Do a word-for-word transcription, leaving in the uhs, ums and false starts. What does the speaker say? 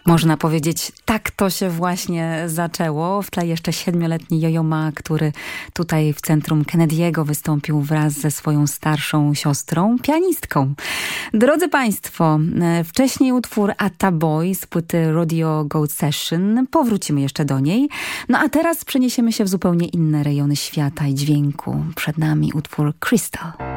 Można powiedzieć, tak to się właśnie zaczęło. W tle jeszcze siedmioletni Yo-Yo Ma, który tutaj w centrum Kennedy'ego wystąpił wraz ze swoją starszą siostrą, pianistką. Drodzy Państwo, wcześniej utwór Atta Boy z płyty Rodeo Goat Session. Powrócimy jeszcze do niej. No a teraz przeniesiemy się w zupełnie inne rejony świata i dźwięku. Przed nami utwór Crystal.